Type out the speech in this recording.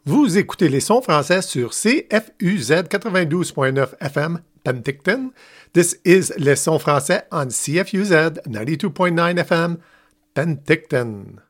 Vous écoutez les sons français sur CFUZ 92.9 FM Penticton. This is les sons français on CFUZ 92.9 FM Penticton.